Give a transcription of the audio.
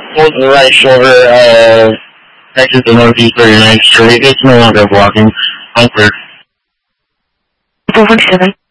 Hold the right shoulder, exit the northeast 39th Street. It's no longer blocking. Uncle. 417.